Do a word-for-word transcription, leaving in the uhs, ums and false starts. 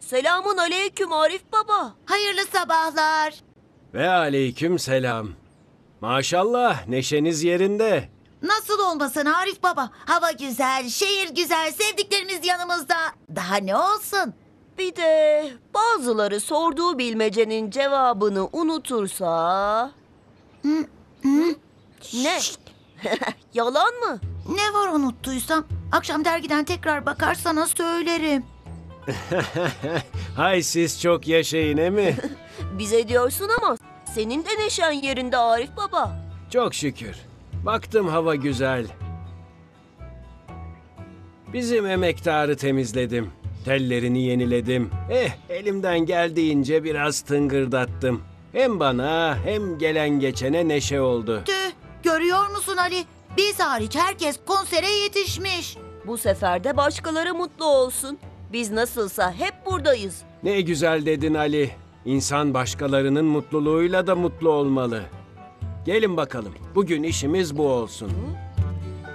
Selamun aleyküm Arif Baba. Hayırlı sabahlar. Ve aleyküm selam. Maşallah neşeniz yerinde. Nasıl olmasın Arif Baba? Hava güzel, şehir güzel, sevdiklerimiz yanımızda. Daha ne olsun? Bir de bazıları sorduğu bilmecenin cevabını unutursa... Ne? Yalan mı? Ne var unuttuysam? Akşam dergiden tekrar bakar sana söylerim. Hay siz çok yaşayın he mi? Bize diyorsun ama senin de neşen yerinde Arif Baba. Çok şükür. Baktım hava güzel. Bizim emektarı temizledim. Tellerini yeniledim. Eh elimden geldiğince biraz tıngırdattım. Hem bana hem gelen geçene neşe oldu. Tüh, görüyor musun Ali? Biz hariç herkes konsere yetişmiş. Bu sefer de başkaları mutlu olsun. Biz nasılsa hep buradayız. Ne güzel dedin Ali. İnsan başkalarının mutluluğuyla da mutlu olmalı. Gelin bakalım. Bugün işimiz bu olsun.